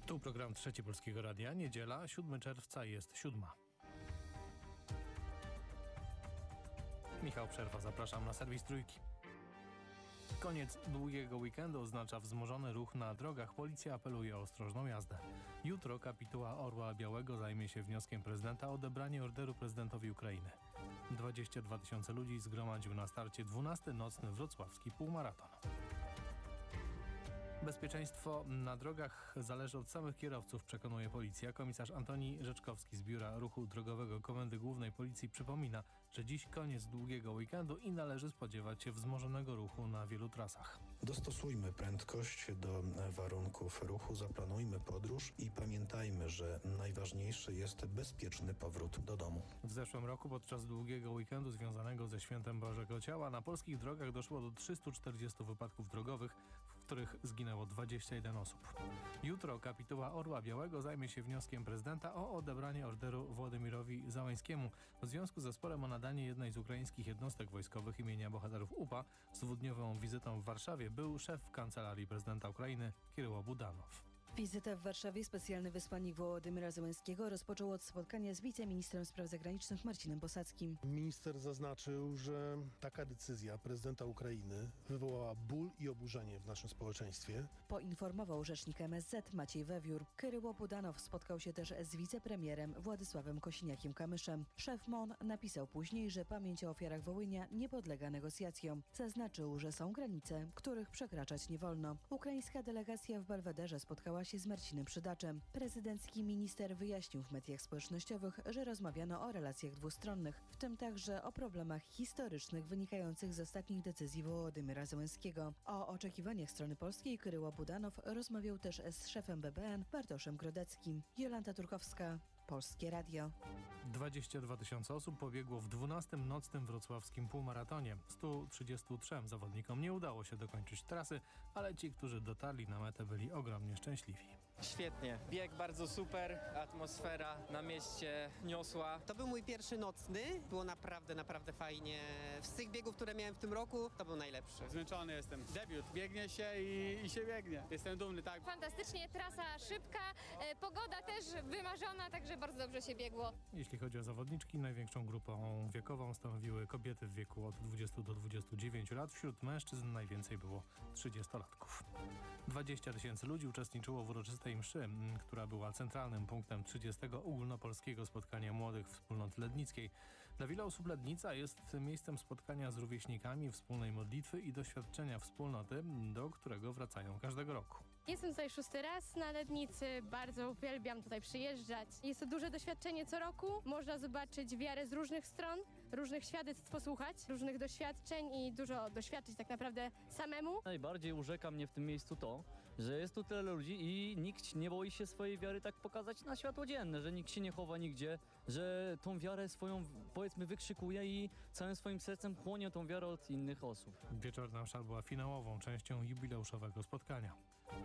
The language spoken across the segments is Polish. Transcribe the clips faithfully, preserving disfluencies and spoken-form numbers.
Tu program Trzeci Polskiego Radia. Niedziela, siódmego czerwca, jest siódma. Michał Przerwa, zapraszam na serwis Trójki. Koniec długiego weekendu oznacza wzmożony ruch na drogach. Policja apeluje o ostrożną jazdę. Jutro kapituła Orła Białego zajmie się wnioskiem prezydenta o odebranie orderu prezydentowi Ukrainy. dwadzieścia dwa tysiące ludzi zgromadził na starcie dwunasty nocny wrocławski półmaraton. Bezpieczeństwo na drogach zależy od samych kierowców, przekonuje policja. Komisarz Antoni Rzeczkowski z Biura Ruchu Drogowego Komendy Głównej Policji przypomina, że dziś koniec długiego weekendu i należy spodziewać się wzmożonego ruchu na wielu trasach. Dostosujmy prędkość do warunków ruchu, zaplanujmy podróż i pamiętajmy, że najważniejszy jest bezpieczny powrót do domu. W zeszłym roku podczas długiego weekendu związanego ze Świętem Bożego Ciała na polskich drogach doszło do trzystu czterdziestu wypadków drogowych, w których zginęło dwadzieścia jeden osób. Jutro kapituła Orła Białego zajmie się wnioskiem prezydenta o odebranie orderu Władimirowi Załańskiemu w związku ze sporem o nadanie jednej z ukraińskich jednostek wojskowych imienia bohaterów U P A. Z dwudniową wizytą w Warszawie był szef Kancelarii Prezydenta Ukrainy Kiryło Budanow. Wizytę w Warszawie specjalny wysłannik Wołodymyra Zełenskiego rozpoczął od spotkania z wiceministrem spraw zagranicznych Marcinem Posadzkim. Minister zaznaczył, że taka decyzja prezydenta Ukrainy wywołała ból i oburzenie w naszym społeczeństwie. Poinformował rzecznik M S Z Maciej Wewiór. Kiryło Budanow spotkał się też z wicepremierem Władysławem Kosiniakiem-Kamyszem. Szef M O N napisał później, że pamięć o ofiarach Wołynia nie podlega negocjacjom. Zaznaczył, że są granice, których przekraczać nie wolno. Ukraińska delegacja w Belwederze spotkała się z Marcinem Przydaczem. Prezydencki minister wyjaśnił w mediach społecznościowych, że rozmawiano o relacjach dwustronnych, w tym także o problemach historycznych wynikających z ostatnich decyzji Wołodymyra Zełenskiego. O oczekiwaniach strony polskiej Kiryło Budanow rozmawiał też z szefem B B N Bartoszem Grodeckim. Jolanta Turkowska, Polskie Radio. dwadzieścia dwa tysiące osób pobiegło w dwunastym nocnym wrocławskim półmaratonie. stu trzydziestu trzem zawodnikom nie udało się dokończyć trasy, ale ci, którzy dotarli na metę, byli ogromnie szczęśliwi. Świetnie. Bieg bardzo super, atmosfera na mieście niosła. To był mój pierwszy nocny. Było naprawdę, naprawdę fajnie. Z tych biegów, które miałem w tym roku, to był najlepszy. Zmęczony jestem. Debiut. Biegnie się i, i się biegnie. Jestem dumny, tak. Fantastycznie, trasa szybka, e, pogoda też wymarzona, także bardzo dobrze się biegło. Jeśli chodzi o zawodniczki, największą grupą wiekową stanowiły kobiety w wieku od dwudziestu do dwudziestu dziewięciu lat. Wśród mężczyzn najwięcej było trzydziestolatków. dwadzieścia tysięcy ludzi uczestniczyło w uroczystej mszy, która była centralnym punktem trzydziestego ogólnopolskiego spotkania młodych wspólnot lednickiej. Dla wielu osób Lednica jest miejscem spotkania z rówieśnikami, wspólnej modlitwy i doświadczenia wspólnoty, do którego wracają każdego roku. Jestem tutaj szósty raz na Lednicy, bardzo uwielbiam tutaj przyjeżdżać. Jest to duże doświadczenie co roku, można zobaczyć wiarę z różnych stron, różnych świadectw posłuchać, różnych doświadczeń i dużo doświadczyć tak naprawdę samemu. Najbardziej urzeka mnie w tym miejscu to, że jest tu tyle ludzi i nikt nie boi się swojej wiary tak pokazać na światło dzienne, że nikt się nie chowa nigdzie, że tą wiarę swoją, powiedzmy, wykrzykuje i całym swoim sercem chłonie tą wiarę od innych osób. Wieczorna msza była finałową częścią jubileuszowego spotkania.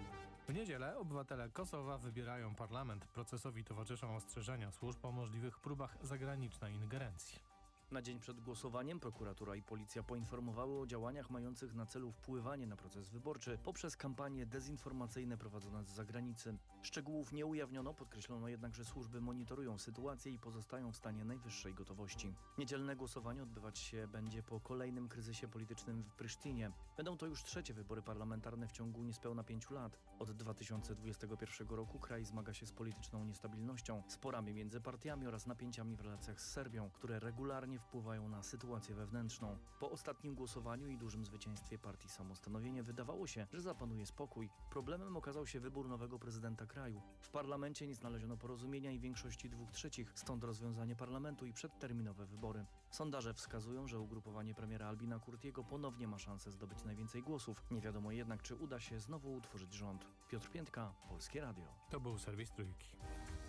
W niedzielę obywatele Kosowa wybierają parlament. Procesowi towarzyszą ostrzeżenia służb o możliwych próbach zagranicznej ingerencji. Na dzień przed głosowaniem prokuratura i policja poinformowały o działaniach mających na celu wpływanie na proces wyborczy poprzez kampanie dezinformacyjne prowadzone z zagranicy. Szczegółów nie ujawniono, podkreślono jednak, że służby monitorują sytuację i pozostają w stanie najwyższej gotowości. Niedzielne głosowanie odbywać się będzie po kolejnym kryzysie politycznym w Prysztynie. Będą to już trzecie wybory parlamentarne w ciągu niespełna pięciu lat. Od dwa tysiące dwudziestego pierwszego roku kraj zmaga się z polityczną niestabilnością, sporami między partiami oraz napięciami w relacjach z Serbią, które regularnie wpływają na sytuację wewnętrzną. Po ostatnim głosowaniu i dużym zwycięstwie partii Samostanowienie wydawało się, że zapanuje spokój. Problemem okazał się wybór nowego prezydenta kraju. W parlamencie nie znaleziono porozumienia i większości dwóch trzecich, stąd rozwiązanie parlamentu i przedterminowe wybory. Sondaże wskazują, że ugrupowanie premiera Albina Kurtiego ponownie ma szansę zdobyć najwięcej głosów. Nie wiadomo jednak, czy uda się znowu utworzyć rząd. Piotr Piętka, Polskie Radio. To był serwis Trójki.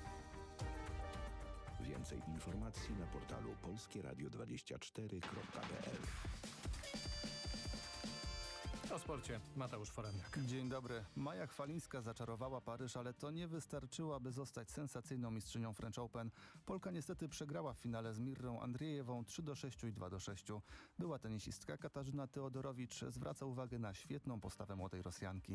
Więcej informacji na portalu polskie radio dwadzieścia cztery kropka p l. O sporcie Mateusz Foremniak. Dzień dobry. Maja Chwalińska zaczarowała Paryż, ale to nie wystarczyło, aby zostać sensacyjną mistrzynią French Open. Polka niestety przegrała w finale z Mirrą Andriejewą trzy do sześciu i dwa do sześciu. Była tenisistka Katarzyna Teodorowicz zwraca uwagę na świetną postawę młodej Rosjanki.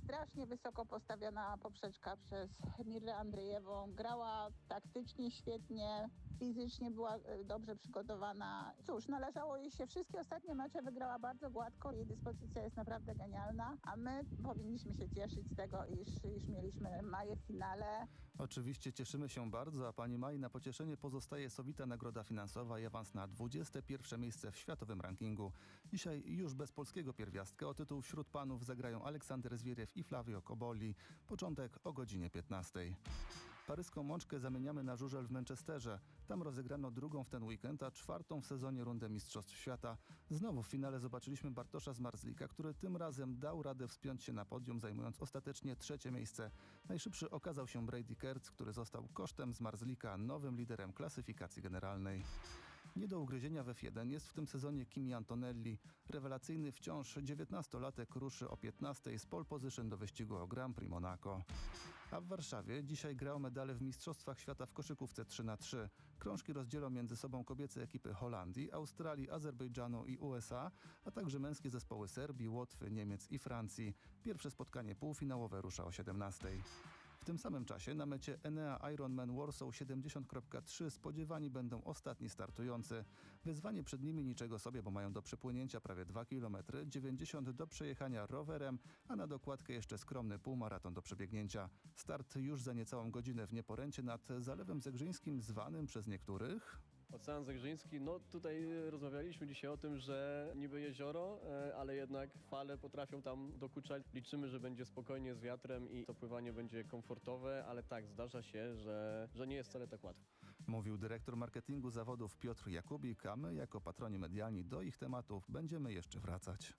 strasznie wysoko postawiona poprzeczka przez Mirrę Andrzejewą. Grała taktycznie świetnie, fizycznie była dobrze przygotowana. Cóż, należało jej się wszystkie ostatnie mecze, wygrała bardzo gładko. Jej dyspozycja jest naprawdę genialna, a my powinniśmy się cieszyć z tego, iż, iż mieliśmy Maję w finale. Oczywiście cieszymy się bardzo, a pani Mai na pocieszenie pozostaje sowita nagroda finansowa i awans na dwudzieste pierwsze miejsce w światowym rankingu. Dzisiaj już bez polskiego pierwiastka o tytuł wśród panów zagrają Aleksander Zwieriew i Flavio Koboli. Początek o godzinie piętnastej. Paryską Mączkę zamieniamy na żużel w Manchesterze. Tam rozegrano drugą w ten weekend, a czwartą w sezonie rundę Mistrzostw Świata. Znowu w finale zobaczyliśmy Bartosza Zmarzlika, który tym razem dał radę wspiąć się na podium, zajmując ostatecznie trzecie miejsce. Najszybszy okazał się Brady Kertz, który został kosztem Zmarzlika nowym liderem klasyfikacji generalnej. Nie do ugryzienia w F jeden jest w tym sezonie Kimi Antonelli. Rewelacyjny wciąż dziewiętnastolatek ruszy o piętnastej z pole position do wyścigu o Grand Prix Monaco. A w Warszawie dzisiaj gra o medale w Mistrzostwach Świata w koszykówce trzy na trzy. Krążki rozdzielą między sobą kobiece ekipy Holandii, Australii, Azerbejdżanu i U S A, a także męskie zespoły Serbii, Łotwy, Niemiec i Francji. Pierwsze spotkanie półfinałowe rusza o siedemnastej. W tym samym czasie na mecie Enea Ironman Warsaw siedemdziesiąt kropka trzy spodziewani będą ostatni startujący. Wyzwanie przed nimi niczego sobie, bo mają do przepłynięcia prawie dwa kilometry, dziewięćdziesiąt do przejechania rowerem, a na dokładkę jeszcze skromny półmaraton do przebiegnięcia. Start już za niecałą godzinę w Nieporęcie nad Zalewem Zegrzyńskim, zwanym przez niektórych... Ocean Zegrzyński, no tutaj rozmawialiśmy dzisiaj o tym, że niby jezioro, ale jednak fale potrafią tam dokuczać. Liczymy, że będzie spokojnie z wiatrem i to pływanie będzie komfortowe, ale tak, zdarza się, że, że nie jest wcale tak łatwo. Mówił dyrektor marketingu zawodów Piotr Jakubik, a my jako patroni medialni do ich tematów będziemy jeszcze wracać.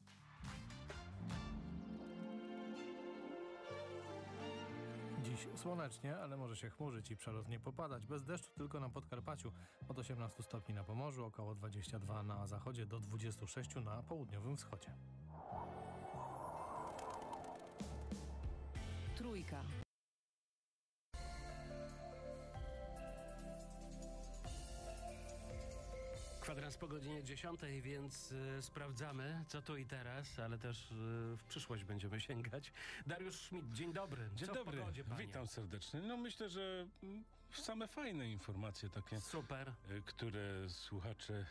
Dziś słonecznie, ale może się chmurzyć i przelotnie popadać. Bez deszczu tylko na Podkarpaciu. Od osiemnastu stopni na Pomorzu, około dwudziestu dwóch na zachodzie do dwudziestu sześciu na południowym wschodzie. Trójka. Kwadrans po godzinie dziesiątej, więc y, sprawdzamy, co tu i teraz, ale też y, w przyszłość będziemy sięgać. Dariusz Schmidt, dzień dobry. Dzień co dobry, w pogodzie, panie? Witam serdecznie. No myślę, że same fajne informacje takie. Super. Które słuchacze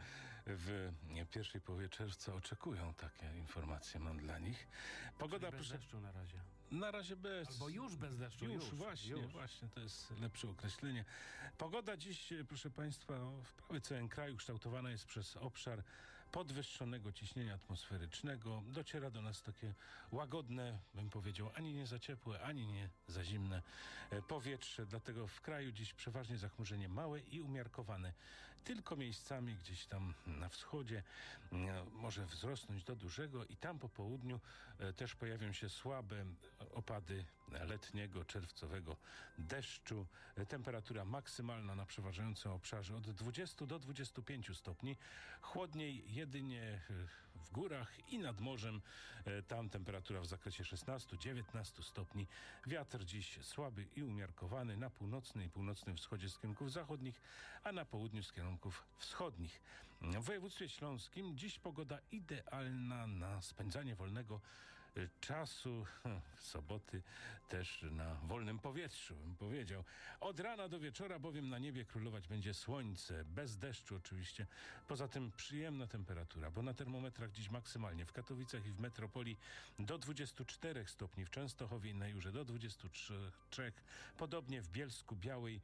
w pierwszej połowie czerwca oczekują. Takie informacje mam dla nich. Pogoda Czyli bez proszę... deszczu na razie. Na razie bez. Albo już bez deszczu. Już, już właśnie, już. właśnie, to jest lepsze określenie. Pogoda dziś, proszę Państwa, w prawie całym kraju kształtowana jest przez obszar podwyższonego ciśnienia atmosferycznego. Dociera do nas takie łagodne, bym powiedział, ani nie za ciepłe, ani nie za zimne powietrze. Dlatego w kraju dziś przeważnie zachmurzenie małe i umiarkowane. Tylko miejscami gdzieś tam na wschodzie może wzrosnąć do dużego i tam po południu też pojawią się słabe opady letniego, czerwcowego deszczu. Temperatura maksymalna na przeważającym obszarze od dwudziestu do dwudziestu pięciu stopni. Chłodniej jedynie w górach i nad morzem. Tam temperatura w zakresie szesnastu do dziewiętnastu stopni. Wiatr dziś słaby i umiarkowany na północnym i północnym wschodzie z kierunków zachodnich, a na południu z kierunków wschodnich. W województwie śląskim dziś pogoda idealna na spędzanie wolnego czasu, w soboty też na wolnym powietrzu, bym powiedział. Od rana do wieczora bowiem na niebie królować będzie słońce, bez deszczu oczywiście. Poza tym przyjemna temperatura, bo na termometrach dziś maksymalnie w Katowicach i w metropolii do dwudziestu czterech stopni, w Częstochowie i na Jurze do dwudziestu trzech, podobnie w Bielsku Białej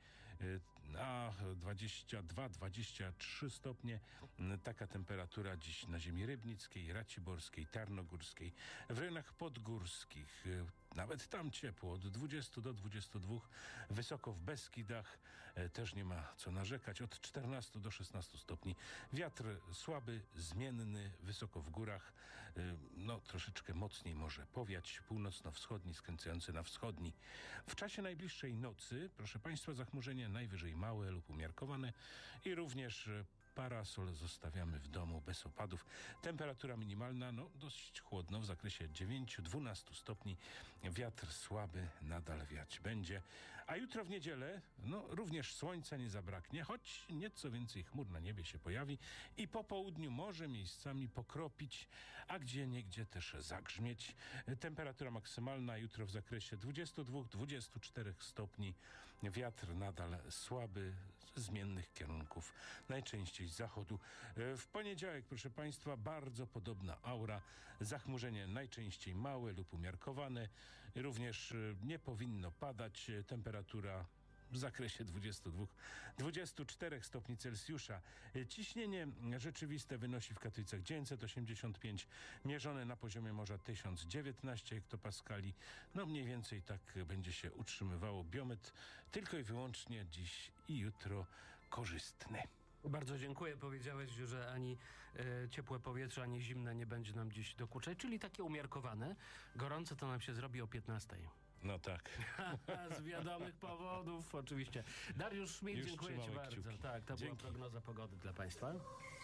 a dwadzieścia dwa do dwudziestu trzech stopnie. Taka temperatura dziś na ziemi rybnickiej, raciborskiej, tarnogórskiej, w rejonach podgórskich. Nawet tam ciepło, od dwudziestu do dwudziestu dwóch. Wysoko w Beskidach też nie ma co narzekać. Od czternastu do szesnastu stopni. Wiatr słaby, zmienny, wysoko w górach. No troszeczkę mocniej może powiać. Północno-wschodni, skręcający na wschodni. W czasie najbliższej nocy, proszę Państwa, zachmurzenie najwyżej małe lub umiarkowane i również parasol zostawiamy w domu bez opadów. Temperatura minimalna, no dość chłodno, w zakresie dziewięć do dwunastu stopni. Wiatr słaby nadal wiać będzie. A jutro w niedzielę, no również słońca nie zabraknie, choć nieco więcej chmur na niebie się pojawi i po południu może miejscami pokropić, a gdzie niegdzie też zagrzmieć. Temperatura maksymalna jutro w zakresie dwudziestu dwóch do dwudziestu czterech stopni. Wiatr nadal słaby, ze zmiennych kierunków, najczęściej z zachodu. W poniedziałek, proszę Państwa, bardzo podobna aura. Zachmurzenie najczęściej małe lub umiarkowane. Również nie powinno padać. Temperatura w zakresie dwudziestu dwóch do dwudziestu czterech stopni Celsjusza. Ciśnienie rzeczywiste wynosi w Katowicach dziewięćset osiemdziesiąt pięć, mierzone na poziomie morza tysiąc dziewiętnaście hektopaskali. No mniej więcej tak będzie się utrzymywało. Biometr tylko i wyłącznie dziś i jutro korzystny. Bardzo dziękuję. Powiedziałeś, że ani e, ciepłe powietrze, ani zimne nie będzie nam dziś dokuczać, czyli takie umiarkowane. Gorące to nam się zrobi o piętnastej. No tak. Z wiadomych powodów, oczywiście. Dariusz Szmid, Już dziękuję Ci trzymamy bardzo. kciuki. Tak, to Dzięki. była prognoza pogody dla Państwa.